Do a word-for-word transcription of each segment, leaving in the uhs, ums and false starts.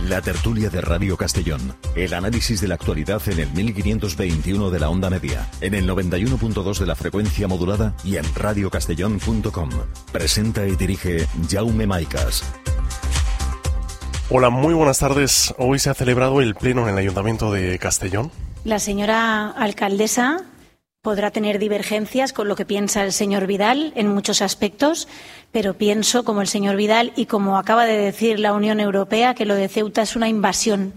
La tertulia de Radio Castellón. El análisis de la actualidad en el mil quinientos veintiuno de la onda media, en el noventa y uno punto dos de la frecuencia modulada y en radio castellón punto com. Presenta y dirige Jaume Maicas. Hola, muy buenas tardes. Hoy se ha celebrado el pleno en el Ayuntamiento de Castellón. La señora alcaldesa podrá tener divergencias con lo que piensa el señor Vidal en muchos aspectos, pero pienso, como el señor Vidal y como acaba de decir la Unión Europea, que lo de Ceuta es una invasión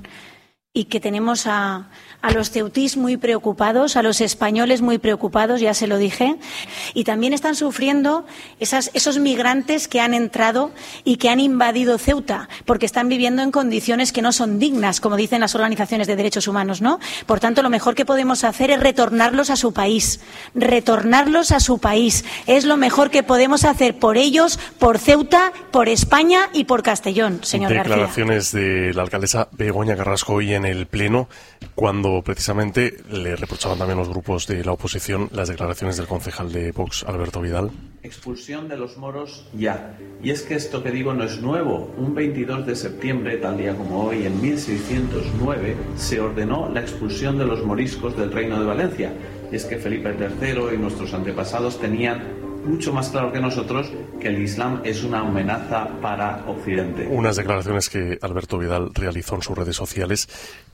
y que tenemos a, a los ceutís muy preocupados, a los españoles muy preocupados, ya se lo dije, y también están sufriendo esas, esos migrantes que han entrado y que han invadido Ceuta, porque están viviendo en condiciones que no son dignas, como dicen las organizaciones de derechos humanos, ¿no? Por tanto, lo mejor que podemos hacer es retornarlos a su país, retornarlos a su país. Es lo mejor que podemos hacer por ellos, por Ceuta, por España y por Castellón, señor García. Declaraciones de la alcaldesa Begoña Carrasco hoy en el Pleno, cuando precisamente le reprochaban también los grupos de la oposición las declaraciones del concejal de Vox, Alberto Vidal. Expulsión de los moros ya. Y es que esto que digo no es nuevo. Un veintidós de septiembre, tal día como hoy, en mil seiscientos nueve, se ordenó la expulsión de los moriscos del Reino de Valencia. Y es que Felipe tercero y nuestros antepasados tenían mucho más claro que nosotros que el Islam es una amenaza para Occidente. Unas declaraciones que Alberto Vidal realizó en sus redes sociales.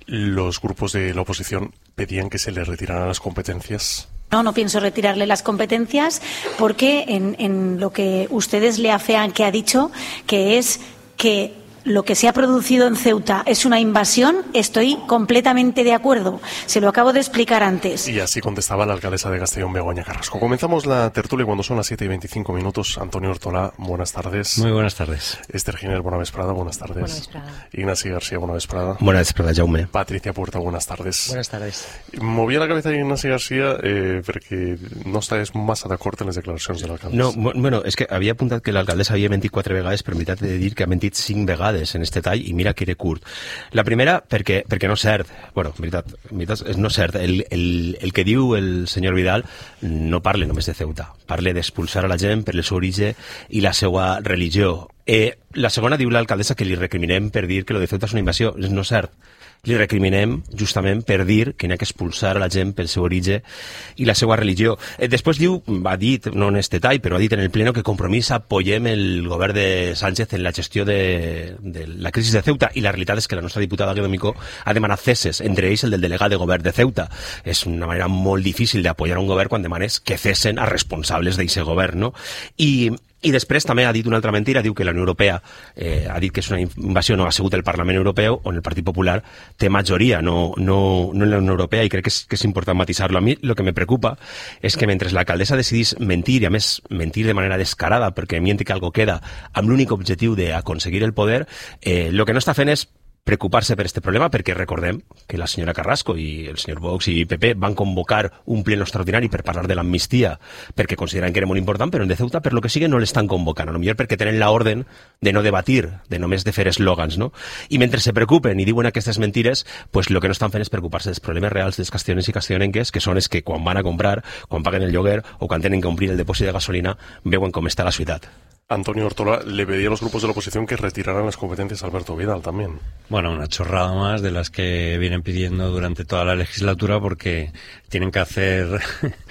Los grupos de la oposición pedían que se le retiraran las competencias. No, no pienso retirarle las competencias porque en, en lo que ustedes le afean que ha dicho, que es que lo que se ha producido en Ceuta es una invasión, estoy completamente de acuerdo. Se lo acabo de explicar antes. Y así contestaba la alcaldesa de Castellón, Begoña Carrasco. Comenzamos la tertulia cuando son las siete y veinticinco minutos. Antonio Ortolá, buenas tardes. Muy buenas tardes. Esther Giner, buena vesprada, buenas tardes. Buena vesprada. Ignacio García, buena vesprada. Buena vesprada, Jaume. Patricia Puerta, buenas tardes. Buenas tardes. Movia la cabeza Ignacio García eh, perquè no estàs massa d'acord en les declaracions de l'alcaldessa. No, bueno, és que havia apuntat que l'alcaldessa havia mentit quatre vegades, però en veritat he de dir que ha mentit cinc vegades en este tall, i mira que era curt. La primera, perquè, perquè no és cert. Bueno, en veritat, en veritat no és cert. El, el, el que diu el senyor Vidal no parla només de Ceuta. Parla d'expulsar a la gent per el seu origen i la seva religió. Eh, la segona diu l'alcaldessa que li recriminem per dir que lo de Ceuta és una invasió. No és cert. Li recriminem justament per dir que n'hi ha que expulsar a la gent pel seu origen i la seva religió. Eh, després diu, ha dit, no en este tall, però ha dit en el pleno que Compromís apoyem el govern de Sánchez en la gestió de, de la crisi de Ceuta, i la realitat és que la nostra diputada Guedo Micó ha demanat ceses, entre ells el del delegat de govern de Ceuta. És una manera molt difícil d'apoyar un govern quan demanes que cesen a responsables d'aquest govern, no? I I després també ha dit una altra mentira, diu que la Unió Europea eh, ha dit que és una invasió, no ha sigut el Parlament Europeu, on el Partit Popular té majoria, no, no, no en la Unió Europea, i crec que és, que és important matisar-lo. A mi el que me preocupa és que mentre l'alcaldessa decidís mentir, i a més mentir de manera descarada, perquè miente que algo queda, amb l'únic objectiu d'aconseguir el poder, eh, el que no està fent és preocupar-se per este problema, perquè recordem que la senyora Carrasco i el senyor Vox i P P van convocar un pleno extraordinari per parlar de l'amnistia, perquè consideren que era molt important, però en de Ceuta, per lo que sigue, no l'estan convocant. A lo millor perquè tenen l'ordre de no debatir, de només de fer eslògans, no? I mentre se preocupen i diuen aquestes mentires, pues lo que no estan fent és preocupar-se dels problemes reals dels castellonens i castellonenques, que són els que quan van a comprar, quan paguen el lloguer o quan tenen que omplir el depòsit de gasolina, veuen com està la ciutat. Antonio Ortola le pedía a los grupos de la oposición que retiraran las competencias a Alberto Vidal también. Bueno, una chorrada más de las que vienen pidiendo durante toda la legislatura, porque tienen que hacer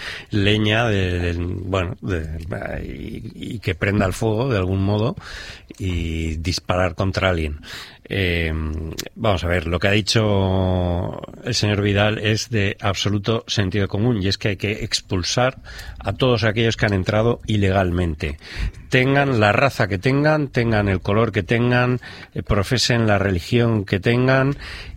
leña de, de, bueno, de, y, y que prenda el fuego de algún modo y disparar contra alguien. Eh, vamos a ver, lo que ha dicho el señor Vidal es de absoluto sentido común, y es que hay que expulsar a todos aquellos que han entrado ilegalmente, tengan la raza que tengan, tengan el color que tengan, eh, profesen la religión que tengan.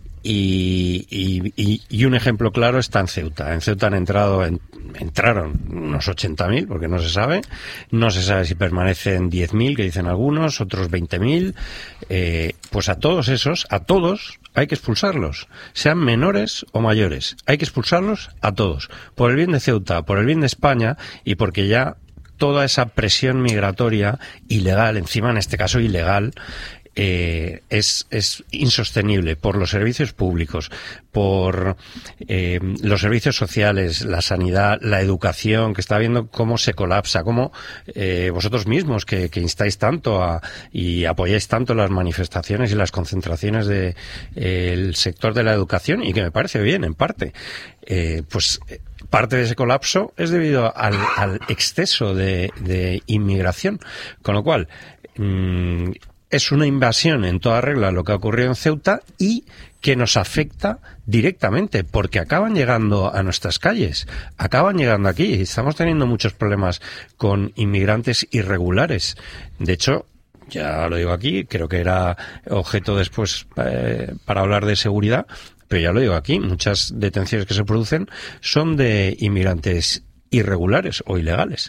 Y, y, y un ejemplo claro está en Ceuta. En Ceuta han entrado, en, entraron unos ochenta mil, porque no se sabe. No se sabe si permanecen diez mil, que dicen algunos, otros veinte mil. Eh, pues a todos esos, a todos, hay que expulsarlos. Sean menores o mayores. Hay que expulsarlos a todos. Por el bien de Ceuta, por el bien de España, y porque ya toda esa presión migratoria ilegal, encima en este caso ilegal, eh, es, es insostenible por los servicios públicos, por eh, los servicios sociales, la sanidad, la educación, que está viendo cómo se colapsa, cómo eh, vosotros mismos que, que instáis tanto a, y apoyáis tanto las manifestaciones y las concentraciones del de, eh, sector de la educación, y que me parece bien en parte, eh, pues parte de ese colapso es debido al, al exceso de, de inmigración, con lo cual mmm, es una invasión en toda regla lo que ha ocurrido en Ceuta y que nos afecta directamente, porque acaban llegando a nuestras calles, acaban llegando aquí. Estamos teniendo muchos problemas con inmigrantes irregulares. De hecho, ya lo digo aquí, creo que era objeto después eh, para hablar de seguridad, pero ya lo digo aquí, muchas detenciones que se producen son de inmigrantes irregulares o ilegales.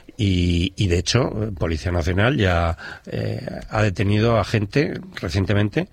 Y, y de hecho, Policía Nacional ya eh, ha detenido a gente recientemente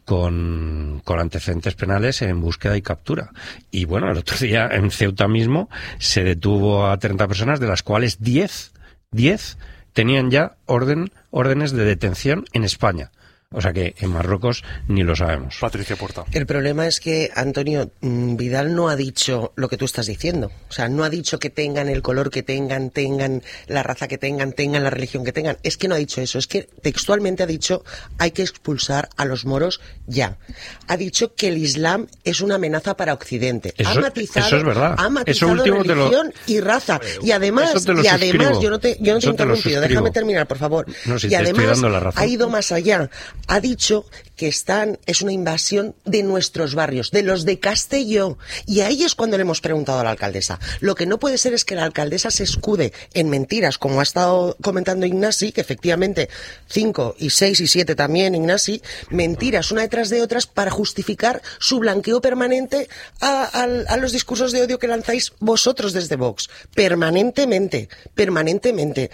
con, con antecedentes penales en búsqueda y captura. Y bueno, el otro día en Ceuta mismo se detuvo a treinta personas, de las cuales diez, diez tenían ya orden, órdenes de detención en España. O sea que en Marruecos ni lo sabemos. Patricia Porta. El problema es que, Antonio, Vidal no ha dicho lo que tú estás diciendo. O sea, no ha dicho que tengan el color que tengan, tengan la raza que tengan, tengan la religión que tengan. Es que no ha dicho eso. Es que textualmente ha dicho hay que expulsar a los moros ya. Ha dicho que el Islam es una amenaza para Occidente. Eso, ha matizado, eso es verdad. Ha matizado eso último religión te lo... y raza. Y además, y además yo no te, yo no te he interrumpido. Déjame terminar, por favor. No, si y te además estoy dando la razón. Ha ido más allá. Ha dicho que están, es una invasión de nuestros barrios, de los de Castelló. Y ahí es cuando le hemos preguntado a la alcaldesa. Lo que no puede ser es que la alcaldesa se escude en mentiras, como ha estado comentando Ignasi, que efectivamente cinco y seis y siete también, Ignasi, mentiras una detrás de otras para justificar su blanqueo permanente a, a, a los discursos de odio que lanzáis vosotros desde Vox. Permanentemente, permanentemente.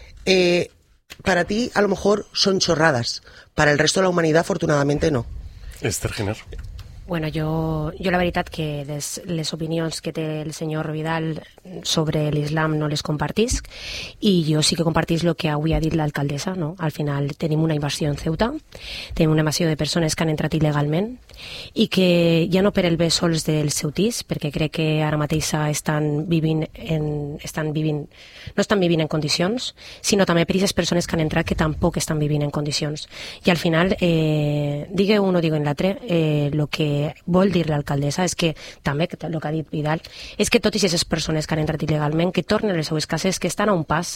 Eh, para ti, a lo mejor, son chorradas. Para el resto de la humanidad, afortunadamente, no. Esther Giner. Bueno, jo, jo la veritat que les, les opinions que té el senyor Vidal sobre l'islam no les compartisc, i jo sí que compartís el que avui ha dit l'alcaldessa, no? Al final tenim una invasió en Ceuta, tenim una invasió de persones que han entrat il·legalment i que ja no per el bé sols dels ceutís, perquè crec que ara mateix estan vivint en, estan vivint, no estan vivint en condicions, sinó també per aquestes persones que han entrat que tampoc estan vivint en condicions. I al final, eh, digue un o digue l'altre, eh, lo que vol dir l'alcaldessa és que, també, el que ha dit Vidal, és que totes aquestes persones que han entrat il·legalment, que tornen a les seues cases, que estan a un pas,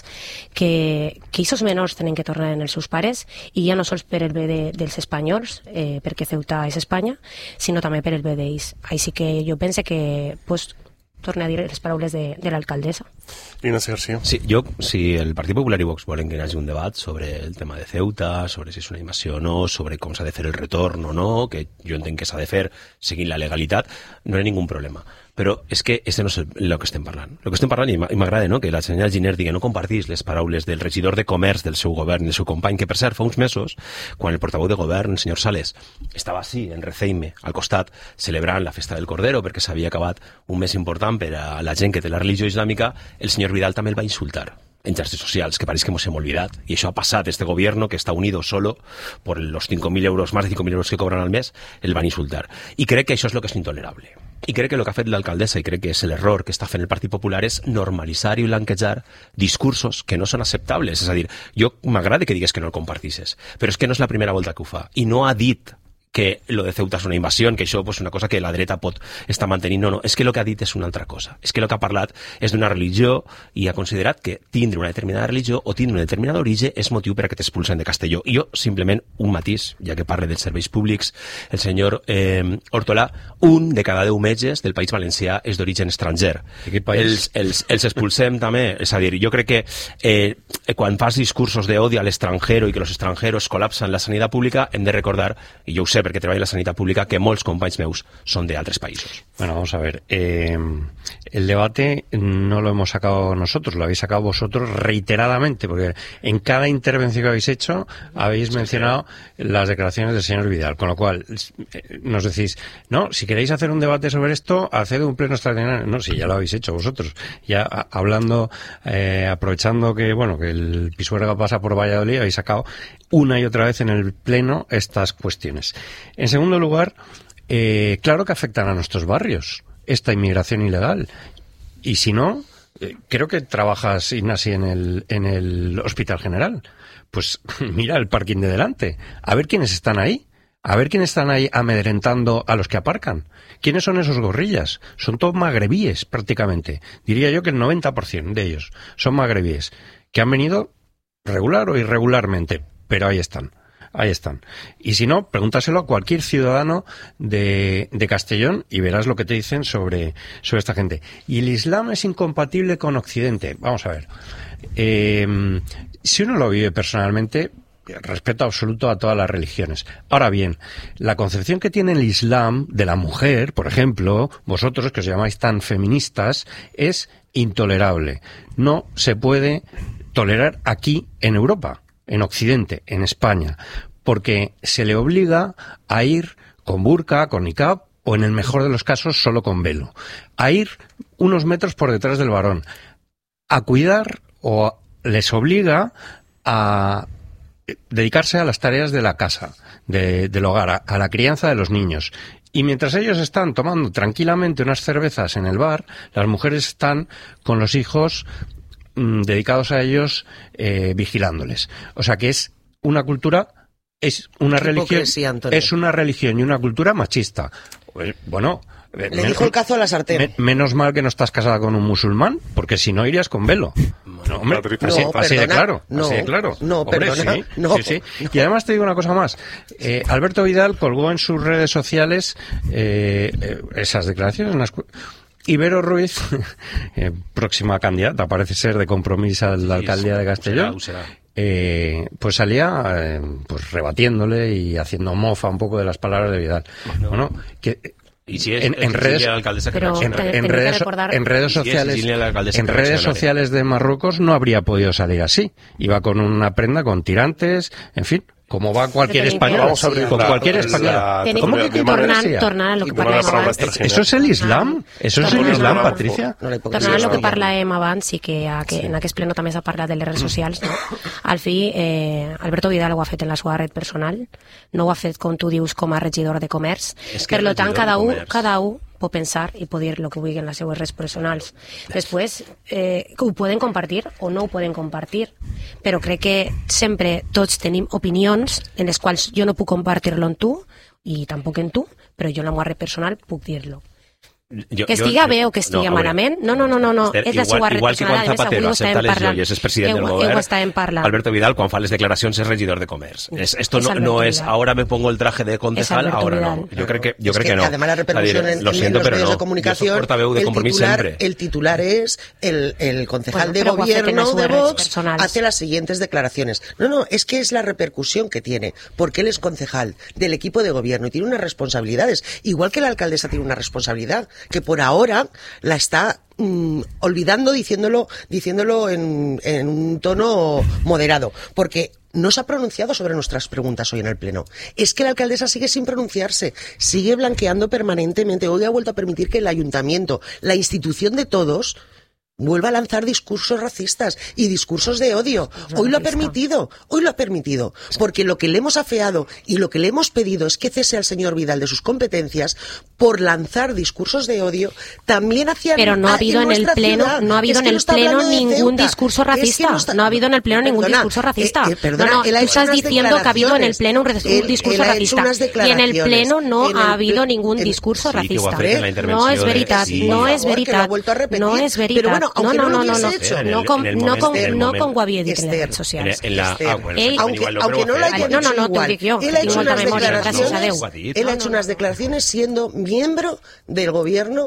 que, que aquests menors tenen que tornar en els seus pares, i ja no sols per el bé de, dels espanyols, eh, perquè Ceuta és Espanya, sinó també per el bé d'ells. Així que jo pense que, pues, torna a dir les paraules de, de l'alcaldessa. Ignacio García. Sí, yo, si el Partido Popular y Vox volen que hi hagi un debat sobre el tema de Ceuta, sobre si és una invasió o no, sobre com s'ha de fer el retorn o no, que jo entenc que s'ha de fer seguint la legalitat, no hi ha ningú problema. Però és que este no és el, el que estem parlant. El que estem parlant, i m'agrada, no?, que la senyora Giner digui no compartís les paraules del regidor de comerç del seu govern i del seu company, que per cert fa uns mesos, quan el portaveu de govern, el senyor Sales, estava així, en Receime, al costat, celebrant la festa del Cordero, perquè s'havia acabat un mes important per a la gent que té la religió islàmica, el senyor Vidal també el va insultar en xarxes socials, que pareix que hemos olvidat, y eso ha pasado. Este gobierno, que está unido solo por los cinco mil euros, más de cinco mil euros que cobran al mes, el van a insultar. Y crec que això és lo que és intolerable. I crec que el que ha fet l'alcaldessa, i crec que és l'error que està fent el Partit Popular, és normalitzar i blanquejar discursos que no són acceptables. És a dir, jo m'agrada que digues que no el compartisses, però és que no és la primera volta que ho fa. I no ha dit que lo de Ceuta és una invasió, que això és pues, una cosa que la dreta pot estar mantenint. No, no, és que el que ha dit és una altra cosa. És que el que ha parlat és d'una religió i ha considerat que tindre una determinada religió o tindre un determinat origen és motiu per a que t'expulsen de Castelló. I jo, simplement, un matís, ja que parle dels serveis públics, el senyor eh, Hortolà, un de cada deu metges del País Valencià és d'origen estranger. Els, els, els expulsem també. És a dir, jo crec que eh, quan fas discursos d'odi a l'estranger i que els estrangers col·lapsen la sanitat pública, hem de recordar, i jo ho sé, sé, perquè treballo a la sanitat pública, que molts companys meus són d'altres països. Bueno, vamos a ver. Eh, el debate no lo hemos sacado nosotros, lo habéis sacado vosotros reiteradamente, porque en cada intervención que habéis hecho habéis mencionado las declaraciones del señor Vidal, con lo cual nos decís, no, si queréis hacer un debate sobre esto, haced un pleno extraordinario. No, si ya lo habéis hecho vosotros. Ya a, hablando, eh, aprovechando que, bueno, que el Pisuerga pasa por Valladolid, habéis sacado una y otra vez en el pleno estas cuestiones. En segundo lugar, eh, claro que afectan a nuestros barrios esta inmigración ilegal. Y si no, eh, creo que trabajas, Ignasi, en el, en el Hospital General. Pues mira el parking de delante. A ver quiénes están ahí. A ver quiénes están ahí amedrentando a los que aparcan. ¿Quiénes son esos gorrillas? Son todos magrebíes, prácticamente. Diría yo que el noventa por ciento de ellos son magrebíes, que han venido regular o irregularmente, pero ahí están. Ahí están. Y si no, pregúntaselo a cualquier ciudadano de, de Castellón y verás lo que te dicen sobre, sobre esta gente. Y el Islam es incompatible con Occidente. Vamos a ver. Eh, si uno lo vive personalmente, respeto absoluto a todas las religiones. Ahora bien, la concepción que tiene el Islam de la mujer, por ejemplo, vosotros que os llamáis tan feministas, es intolerable. No se puede tolerar aquí en Europa, en Occidente, en España, porque se le obliga a ir con burka, con niqab, o en el mejor de los casos solo con velo, a ir unos metros por detrás del varón, a cuidar o les obliga a dedicarse a las tareas de la casa, de, del hogar, a, a la crianza de los niños. Y mientras ellos están tomando tranquilamente unas cervezas en el bar, las mujeres están con los hijos mmm, dedicados a ellos, eh, vigilándoles. O sea que es una cultura, es una religión, es una religión y una cultura machista. Bueno, le men- dijo el cazo a la sartén. Men- menos mal que no estás casada con un musulmán, porque si no irías con velo. No, hombre, no, así, perdona, así de claro, no, así de claro. No, hombre, perdona, sí, no, sí, sí. no. Y además te digo una cosa más. Eh, Alberto Vidal colgó en sus redes sociales eh, eh, esas declaraciones. En las cu- Ibero Ruiz, eh, próxima candidata, parece ser, de Compromís a la alcaldía de Castellón. Será, será. Eh, pues salía eh, pues rebatiéndole y haciendo mofa un poco de las palabras de Vidal. No. Bueno, que Y si es, en, en es redes, la alcaldesa que Pero reacciona. en, te- en tengo que redes, recordar- en redes Y si es sociales, Sicilia la alcaldesa en que redes reacciona. sociales de Marruecos no habría podido salir así. Iba con una prenda con tirantes, en fin, como va cualquier Pero español. Vamos a abrir Con la- cualquier la- español. la- Tenéis ¿Cómo que que tornar, tornar- tornar a lo que I tornar a parlem parlar abans. d'extranjera. ¿Eso es el Islam? ¿Eso es el Tornar a Islam, hablar. Patricia? No, la hipocresía Tornant a lo és que parlàvem abans i que, a, que en aquest ple no també s'ha parlat de les redes socials, no? Al fi, eh, Alberto Vidal ho ha fet en la seva red personal, no ho ha fet, com tu dius, com a regidor de comerç. És que Per lo tant, regidor de cada un, comerç. cada un pot pensar i pot dir el que vulgui en les seues redes personals. Després, eh, ho poden compartir o no ho poden compartir, però crec que sempre tots tenim opinions en les quals jo no puc compartir-lo en tu i tampoc en tu, però jo en la meva red personal puc dir-lo. Jo, Que estiga bé o que estiga no, malament, no, no, no, no, no. Esther, és la seva red igual que quan personal, a més, Zapatero avui ho accepta estàvem les parlant. joies, és president del Heu- govern. heu estàvem parlant. Alberto Vidal, quan fa les declaracions, és regidor de comerç. Es, esto Es no, Alberto no es, Vidal. ahora me pongo el traje de concejal, Alberto ahora no. Vidal. Yo creo que, yo Es creo que, no. además la repercusión Es en, lo en siento, los pero medios no. de comunicación, Yo soy portaveu de el, Compromís titular, siempre. el titular es el, el concejal Bueno, de pero ho ha fet en gobierno les de redes Vox personales. hace las siguientes declaraciones. No, no, es que es la repercusión que tiene, porque él es concejal del equipo de gobierno y tiene unas responsabilidades, igual que la alcaldesa tiene una responsabilidad, que por ahora la está mm, olvidando diciéndolo, diciéndolo en, en un tono moderado, porque no se ha pronunciado sobre nuestras preguntas hoy en el Pleno. Es que la alcaldesa sigue sin pronunciarse, sigue blanqueando permanentemente. Hoy ha vuelto a permitir que el ayuntamiento, la institución de todos, vuelva a lanzar discursos racistas y discursos de odio. Hoy lo ha permitido, hoy lo ha permitido, porque lo que le hemos afeado y lo que le hemos pedido es que cese al señor Vidal de sus competencias por lanzar discursos de odio también hacia Pero no ha habido en el pleno, no ha habido en el pleno ningún discurso racista. No ha habido en el pleno ningún discurso racista. No, no, tú estás diciendo que ha habido en el pleno un discurso racista. Y en el pleno no ha habido ningún discurso racista. No es veritat, no es veritat, no es veritat. No, no, no, no, no, no com, no com, no com ho havia dit en les redes socials. En la, ah, bueno, Ell, aunque, aunque no lo haya no, dicho no, no, igual, t'ho dic jo, él ha tinc hecho molta unas memòria, gràcies a Déu. declaraciones, él ha hecho unas declaraciones siendo miembro del gobierno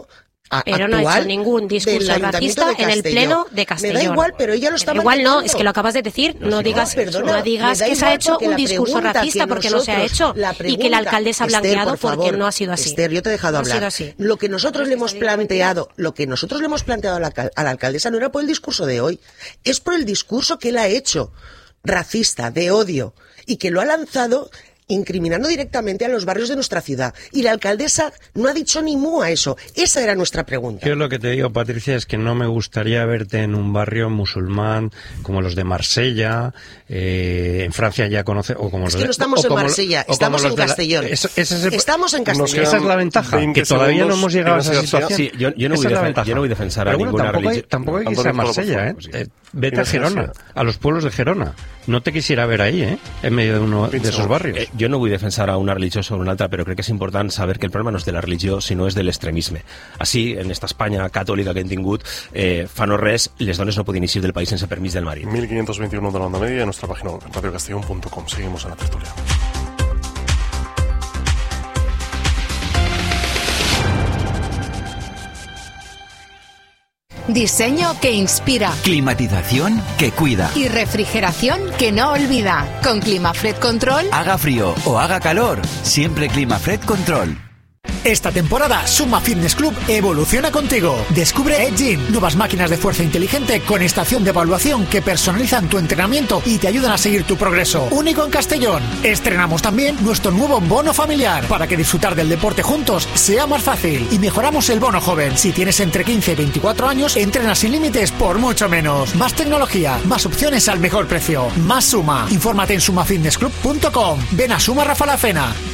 Pero no ha hecho ningún discurso racista en el pleno de Castellón. Me da igual, pero ella lo está Igual manteniendo. no, es que lo acabas de decir. No, no digas, perdona, no digas que se ha hecho un discurso racista porque no se ha hecho pregunta, y que la alcaldesa ha blanqueado Esther, por porque favor, no ha sido así. Esther, yo te he dejado no hablar. Lo que nosotros le hemos planteado, lo que nosotros le hemos planteado a la, a la alcaldesa no era por el discurso de hoy, es por el discurso que él ha hecho, racista, de odio, y que lo ha lanzado incriminando directamente a los barrios de nuestra ciudad. Y la alcaldesa no ha dicho ni mu a eso. Esa era nuestra pregunta. Yo lo que te digo, Patricia, es que no me gustaría verte en un barrio musulmán como los de Marsella, eh, en Francia ya conoce, o como es los que de, no estamos en Marsella, estamos en Castellón. La, eso, ese es el, estamos en Castellón. Esa es la ventaja, que todavía no hemos llegado a esa situación. Sí, yo, yo, no voy defen- yo no voy a defensar a bueno, ninguna tampoco hay, religión. tampoco hay que irse a Marsella, ¿eh? eh vete a Gerona, a los pueblos de Gerona. No te quisiera ver ahí, ¿eh? En medio de uno de esos barrios. Eh, jo no vull defensar a una religió sobre una altra, però crec que és important saber que el problema no és de la religió, sinó és de l'extremisme. Així, en esta Espanya catòlica que hem tingut, eh, fa no res, les dones no podien eixir del país sense permís del marit. mil quinientos veintiuno de la onda media en nuestra página web, radio castellón punto com. Seguimos en la tertulia. Diseño que inspira. Climatización que cuida. Y refrigeración que no olvida. Con ClimaFred Control. Haga frío o haga calor, siempre ClimaFred Control. Esta temporada, Suma Fitness Club evoluciona contigo. Descubre Edge Gym, nuevas máquinas de fuerza inteligente con estación de evaluación que personalizan tu entrenamiento y te ayudan a seguir tu progreso. Único en Castellón. Estrenamos también nuestro nuevo bono familiar para que disfrutar del deporte juntos sea más fácil. Y mejoramos el bono joven. Si tienes entre quince y veinticuatro años, entrenas sin límites por mucho menos. Más tecnología, más opciones al mejor precio. Más Suma. Infórmate en suma fitness club punto com. Ven a Suma Rafa La Fena.